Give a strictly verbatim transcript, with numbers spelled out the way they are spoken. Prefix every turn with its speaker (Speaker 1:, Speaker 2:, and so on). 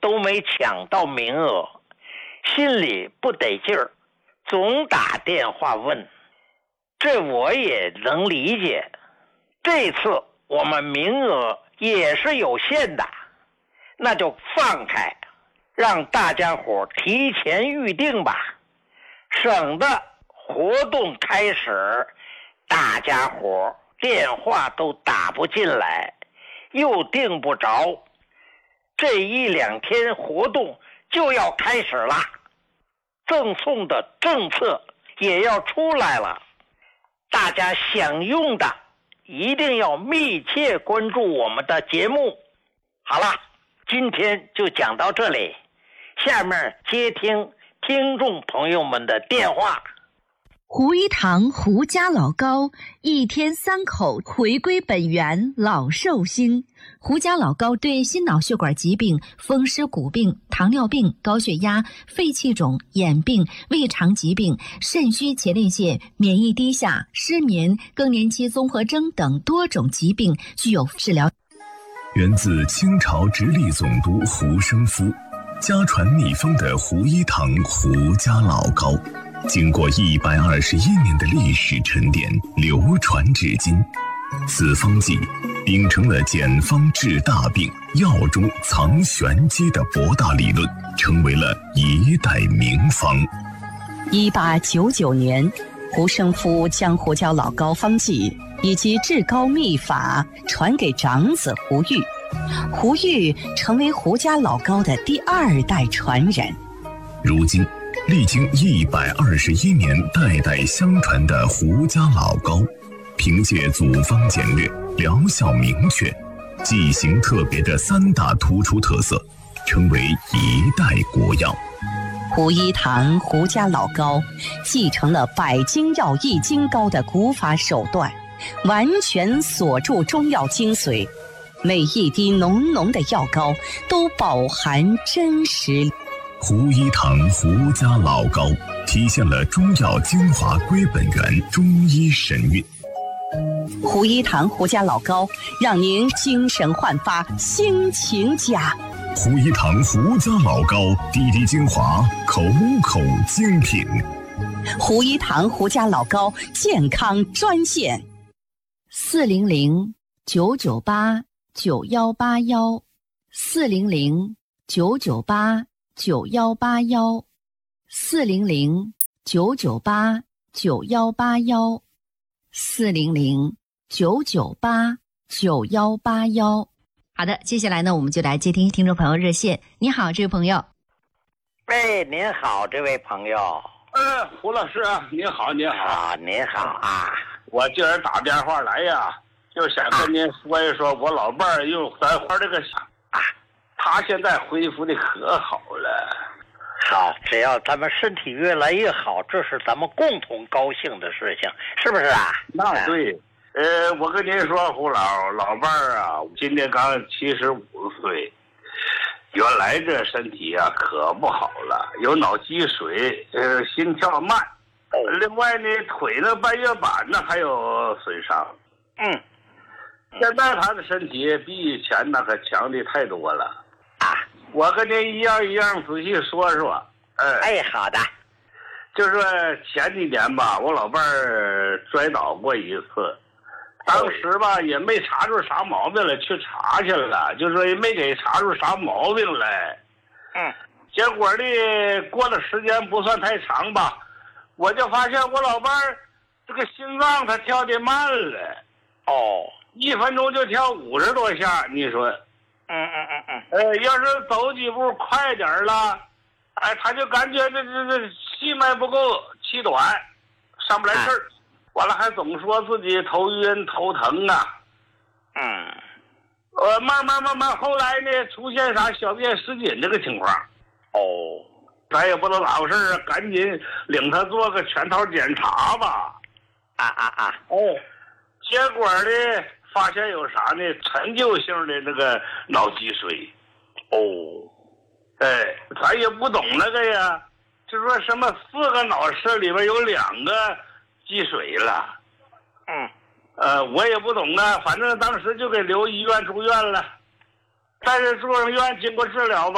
Speaker 1: 都没抢到名额，心里不得劲儿，总打电话问。这我也能理解，这次我们名额也是有限的，那就放开，让大家伙提前预定吧，省得活动开始大家伙电话都打不进来，又订不着，这一两天活动就要开始了，赠送的政策也要出来了，大家想用的一定要密切关注我们的节目。好了，今天就讲到这里，下面接听听众朋友们的电话。
Speaker 2: 胡一堂胡家老高，一天三口回归本源，老寿星。胡家老高对心脑血管疾病、风湿骨病、糖尿病、高血压、肺气肿、眼病、胃肠疾病、肾虚前列腺、免疫低下、失眠、更年期综合征等多种疾病具有治疗。
Speaker 3: 源自清朝直隶总督胡生夫，家传秘方的胡一堂胡家老高，经过一百二十一年的历史沉淀，流传至今。此方剂秉承了简方治大病、药中藏玄机的博大理论，成为了一代名方。
Speaker 4: 一八九九年，胡生夫将胡家老高方剂以及治高秘法传给长子胡玉，胡玉成为胡家老高的第二代传人。
Speaker 3: 如今历经一百二十一年代代相传的胡家老高，凭借组方简略、疗效明确、剂型特别的三大突出特色，成为一代国药。
Speaker 4: 胡一堂胡家老高继承了百金药益精膏的古法手段，完全锁住中药精髓，每一滴浓浓的药膏都饱含真实。
Speaker 3: 胡一堂胡家老高体现了中药精华归本源，中医神韵。
Speaker 4: 胡一堂胡家老高让您精神焕发，心情佳。
Speaker 3: 胡一堂胡家老高，滴滴精华，口口精品。
Speaker 4: 胡一堂胡家老高健康专线：
Speaker 2: 四零零九九八九幺八幺，四零零九九八九幺八幺，四零零九九八九幺八幺，四零零九九八九幺八幺。好的，接下来呢，我们就来接听听众朋友热线。你好，这位朋友。
Speaker 1: 喂，您好，这位朋友。
Speaker 5: 呃，胡老师，您好，您好，
Speaker 1: 啊，您好啊！
Speaker 5: 我今儿打电话来呀，就想跟您说一说，我老伴儿用咱花这个啊，他现在恢复的可好了。
Speaker 1: 好，只要咱们身体越来越好，这是咱们共同高兴的事情，是不是啊？
Speaker 5: 那对。呃，我跟您说，胡老老伴儿啊，今年刚七十五岁，原来这身体啊可不好了，有脑积水，呃，心跳慢，另外呢，腿的半月板呢还有损伤。
Speaker 1: 嗯，
Speaker 5: 现在他的身体比以前那可强的太多了啊！我跟您一样一样仔细说说。
Speaker 1: 哎，哎，好的。
Speaker 5: 就是说前几年吧，我老伴儿摔倒过一次。当时吧也没查出啥毛病来，去查去了，就说也没给查出啥毛病来。
Speaker 1: 嗯，
Speaker 5: 结果呢，过了时间不算太长吧，我就发现我老伴儿这个心脏他跳得慢了。
Speaker 1: 哦，
Speaker 5: 一分钟就跳五十多下，你说？
Speaker 1: 嗯嗯嗯嗯。
Speaker 5: 呃，要是走几步快点了，哎，他就感觉这这这气脉不够，气短，上不来气儿。哎，完了还总说自己头晕头疼啊。
Speaker 1: 嗯，
Speaker 5: 呃，慢慢慢慢后来呢，出现啥小便失禁这个情况。
Speaker 1: 哦，
Speaker 5: 咱也不知道咋回事，赶紧领他做个全套检查吧。
Speaker 1: 啊啊啊！
Speaker 5: 哦，结果呢，发现有啥呢？陈旧性的那个脑积水。
Speaker 1: 哦，
Speaker 5: 哎，咱也不懂那个呀，就说什么四个脑室里边有两个积水了。
Speaker 1: 嗯，
Speaker 5: 呃，我也不懂啊，反正当时就给留医院住院了。但是住上院经过治疗吧。